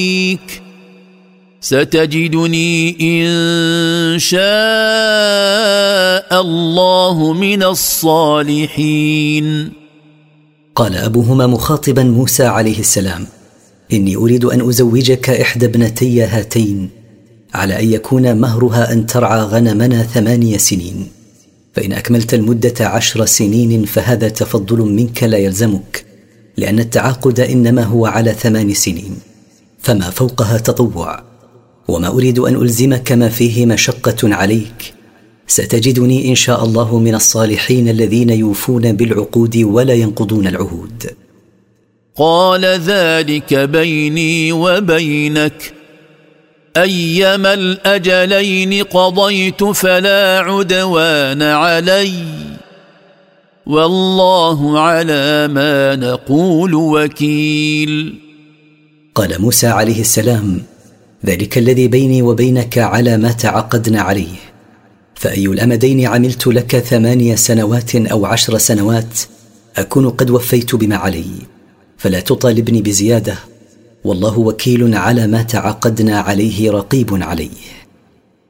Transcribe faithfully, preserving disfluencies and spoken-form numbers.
ستجدني إن شاء الله من الصالحين. قال أبوهما مخاطبا موسى عليه السلام: إني أريد أن أزوجك إحدى ابنتي هاتين على أن يكون مهرها أن ترعى غنمنا ثماني سنين، فإن أكملت المدة عشر سنين فهذا تفضل منك لا يلزمك، لأن التعاقد إنما هو على ثمان سنين، فما فوقها تطوع، وما أريد أن ألزمك ما فيه مشقة عليك. ستجدني إن شاء الله من الصالحين الذين يوفون بالعقود ولا ينقضون العهود. قال ذلك بيني وبينك، أيما الأجلين قضيت فلا عدوان علي، والله على ما نقول وكيل. قال موسى عليه السلام: ذلك الذي بيني وبينك على ما تعقدنا عليه، فأي الأمدين عملت لك ثمانية سنوات أو عشر سنوات أكون قد وفيت بما علي، فلا تطالبني بزيادة، والله وكيل على ما تعقدنا عليه رقيب عليه.